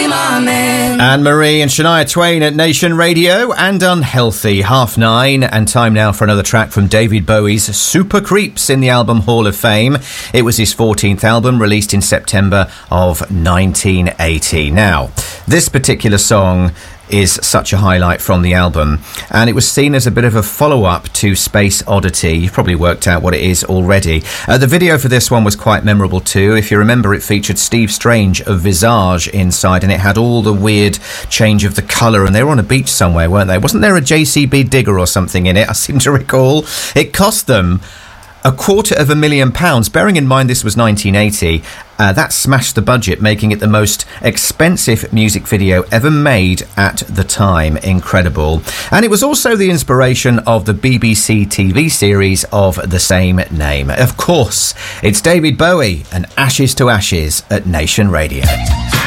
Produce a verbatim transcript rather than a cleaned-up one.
morning. Anne-Marie and Shania Twain at Nation Radio and Unhealthy, half nine, and time now for another track from David Bowie's Super Creeps in the Album Hall of Fame. It was his fourteenth album, released in September of nineteen eighty. Now, this particular song is such a highlight from the album, and it was seen as a bit of a follow-up to Space Oddity. You've probably worked out what it is already. Uh, the video for this one was quite memorable too. If you remember, it featured Steve Strange of Visage inside, and it had all the weird change of the colour, and they were on a beach somewhere, weren't they? Wasn't there a J C B digger or something in it? I seem to recall. It cost them a quarter of a million pounds. Bearing in mind this was nineteen eighty, uh, that smashed the budget, making it the most expensive music video ever made at the time. Incredible. And it was also the inspiration of the B B C T V series of the same name. Of course, it's David Bowie and Ashes to Ashes at Nation Radio.